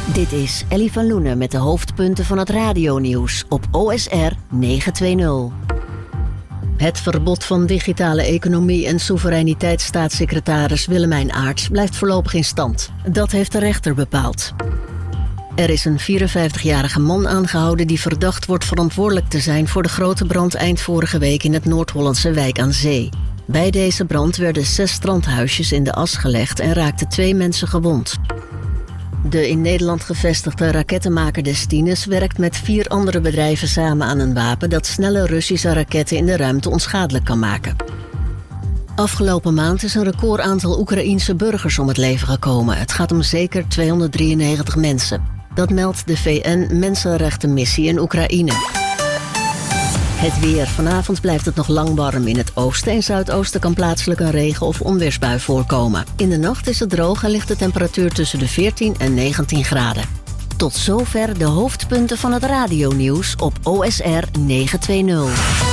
Dit is Ellie van Loenen met de hoofdpunten van het radionieuws op OSR 920. Het verbod van digitale economie en soevereiniteitsstaatssecretaris Willemijn Aarts blijft voorlopig in stand. Dat heeft de rechter bepaald. Er is een 54-jarige man aangehouden die verdacht wordt verantwoordelijk te zijn voor de grote brand eind vorige week in het Noord-Hollandse Wijk aan Zee. Bij deze brand werden 6 strandhuisjes in de as gelegd en raakten 2 mensen gewond. De in Nederland gevestigde rakettenmaker Destinus werkt met 4 andere bedrijven samen aan een wapen dat snelle Russische raketten in de ruimte onschadelijk kan maken. Afgelopen maand is een record aantal Oekraïense burgers om het leven gekomen. Het gaat om zeker 293 mensen. Dat meldt de VN-Mensenrechtenmissie in Oekraïne. Het weer. Vanavond blijft het nog lang warm. In het oosten en zuidoosten kan plaatselijk een regen- of onweersbui voorkomen. In de nacht is het droog en ligt de temperatuur tussen de 14 en 19 graden. Tot zover de hoofdpunten van het radionieuws op OSR 920.